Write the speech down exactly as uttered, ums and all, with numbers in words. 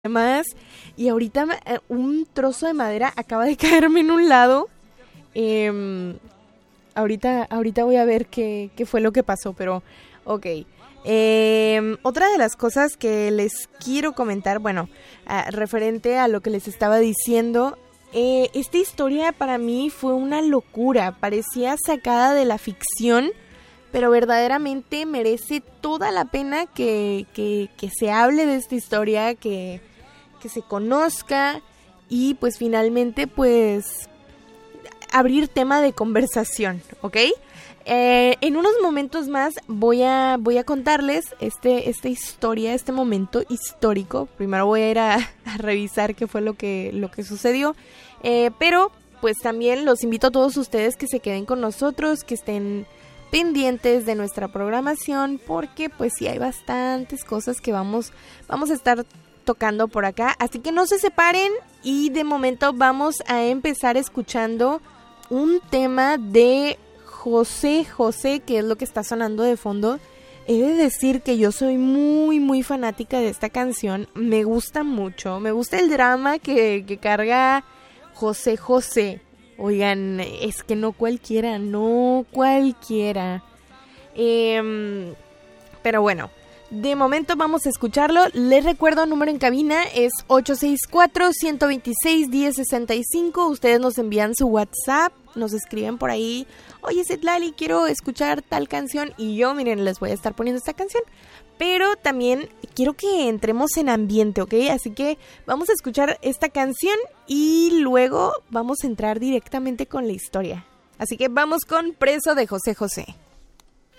más. Y ahorita eh, un trozo de madera acaba de caerme en un lado. Eh, ahorita, ahorita voy a ver qué, qué fue lo que pasó, pero ok. Eh, otra de las cosas que les quiero comentar, bueno, uh, referente a lo que les estaba diciendo, eh, esta historia para mí fue una locura, parecía sacada de la ficción, pero verdaderamente merece toda la pena que, que, que se hable de esta historia, que, que se conozca y pues finalmente pues abrir tema de conversación, ¿ok? Eh, en unos momentos más voy a voy a contarles este esta historia, este momento histórico. Primero voy a ir a, a revisar qué fue lo que lo que sucedió, eh, pero pues también los invito a todos ustedes que se queden con nosotros, que estén pendientes de nuestra programación, porque pues sí hay bastantes cosas que vamos vamos a estar tocando por acá, así que no se separen y de momento vamos a empezar escuchando un tema de José José, que es lo que está sonando de fondo. He de decir que yo soy muy muy fanática de esta canción, me gusta mucho, me gusta el drama que, que carga José José. Oigan, es que no cualquiera, no cualquiera. Eh, pero bueno, de momento vamos a escucharlo. Les recuerdo, número en cabina es ocho seis cuatro, uno dos seis, uno cero seis cinco. Ustedes nos envían su WhatsApp, nos escriben por ahí: oye, Citlali, quiero escuchar tal canción. Y yo, miren, les voy a estar poniendo esta canción. Pero también quiero que entremos en ambiente, ¿ok? Así que vamos a escuchar esta canción y luego vamos a entrar directamente con la historia. Así que vamos con Preso de José José.